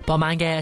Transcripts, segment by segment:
傍晚嘅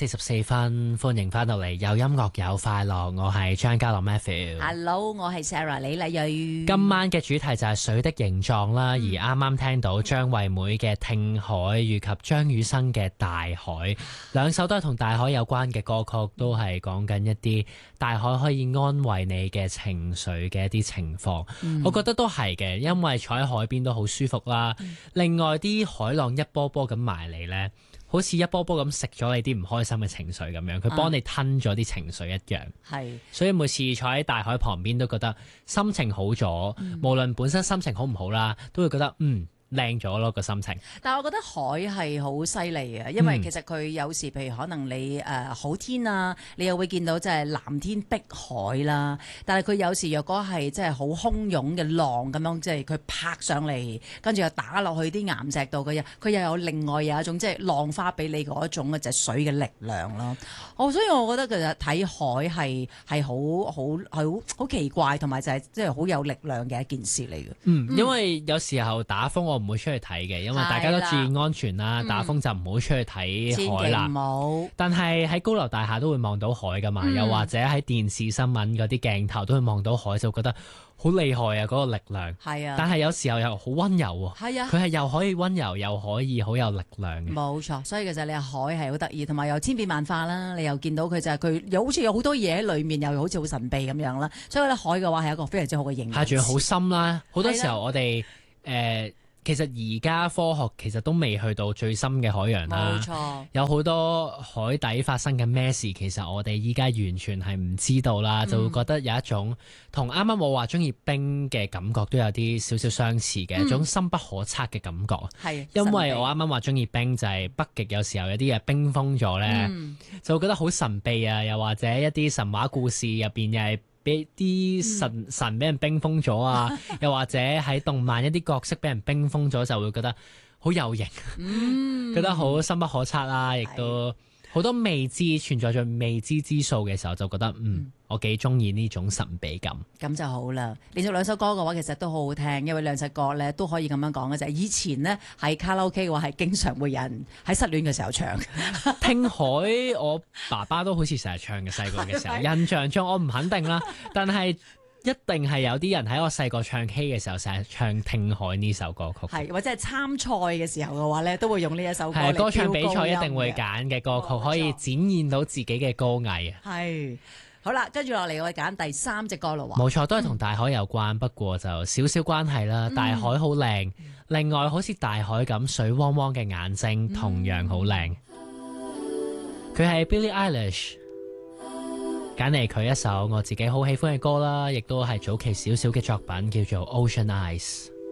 7:44，歡迎翻到嚟，有音樂有快樂，我係張家樂 Matthew。 Hello， 我係 Sarah 李麗蕊。 今晚嘅主題就係水的形狀啦，而啱啱聽到張惠妹嘅《聽海》以及張雨生嘅《大海》，兩首都係同大海有關嘅歌曲，都係講緊一啲大海可以安慰你嘅情緒嘅一啲情況。我覺得都係嘅，因為坐喺海邊都好舒服啦。另外啲海浪一波波咁埋嚟呢，好似一波波咁食咗你啲唔開心嘅情緒咁樣，佢幫你吞咗啲情緒一樣。係，所以每次坐喺大海旁邊都覺得心情好咗，無論本身心情好唔好啦，都會覺得靚咗咯個心情。 但係我覺得海係好犀利嘅，因為其實佢有時譬如可能你好天啊，你又會見到即係藍天碧海啦。但係佢有時若果係即係好洶湧嘅浪咁樣，即係佢拍上嚟，跟住又打落去啲岩石度嘅，佢又有另外有一種即係浪花俾你嗰一種嘅就係水嘅力量咯。所以我覺得其實睇海係好奇怪，同埋就係即係好有力量嘅一件事嚟嘅。 因為有時候打風我唔會出去睇嘅，因為大家都注意安全啦。打風就唔好出去睇海啦。但係喺高樓大廈都會望到海噶嘛，又或者喺電視新聞嗰啲鏡頭都會望到海，就覺得好厲害啊！嗰個力量。係啊。但係有時候又好溫柔喎。係啊。佢係又可以溫柔，又可以好有力量嘅。冇錯， 所以其實你海係好得意，同埋又千變萬化啦。你又見到佢就係佢又好似有好多嘢喺裡面，又好似好神秘咁樣啦。所以咧海嘅話係一個非常之好嘅形容詞。 係，仲要好深啦。好多時候我哋其實而家科學其實都未去到最深嘅海洋啦，冇錯，有好多海底發生緊咩事，其實我哋依家完全係唔知道啦，就會覺得有一種同啱啱我話中意冰嘅感覺都有啲少少相似嘅一種深不可測嘅感覺。係，因為我啱啱話中意冰就係北極有時候有啲嘢冰封咗咧，就會覺得好神秘啊，又或者一啲神話故事入邊又係俾啲神俾人冰封咗啊，又或者喺動漫一啲角色俾人冰封咗，就會覺得好有型，覺得好深不可測啦，亦都好多未知存在着未知之數嘅時候，就覺得我幾中意呢種神秘感。 咁就好啦。連續兩首歌嘅話，其實都好好聽，因為兩首歌咧都可以咁樣講嘅就係以前呢，喺卡拉 OK 嘅話係經常會有人喺失戀嘅時候唱。 聽海，我爸爸都好似成日唱嘅，細個嘅時候印象中我唔肯定啦，但係一定係有啲人喺我細個唱 K 嘅時候成日唱聽海呢首歌曲。係， 或者係參賽嘅時候嘅話咧，都會用呢一首歌。 係歌唱比賽一定會揀嘅歌曲，可以展現到自己嘅歌藝啊。 係。好啦，跟住落嚟我哋揀第三隻歌咯喎。 冇錯，都係同大海有關，不過就少少關係啦。大海好靚，另外好似大海咁水汪汪嘅眼睛同樣好靚。佢係 Billie Eilish， 揀嚟佢一首我自己好喜歡嘅歌啦，亦都係早期少少嘅作品，叫做 Ocean Eyes。